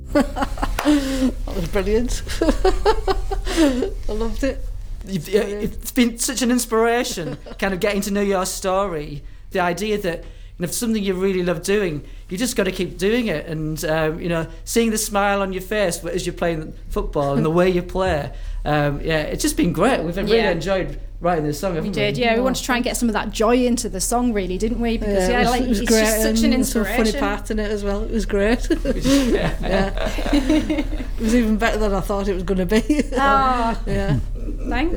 That was brilliant. I loved it. It's been such an inspiration, kind of getting to know your story. The idea that if something you really love doing, you just got to keep doing it, and seeing the smile on your face as you're playing football and the way you play. It's just been great. We've really enjoyed writing this song. We did, we wanted to try and get some of that joy into the song, really, didn't we? Because it was it's great, just such an and some inspiration. funny part in it as well. It was great. It was even better than I thought it was going to be. Oh, yeah. Thanks.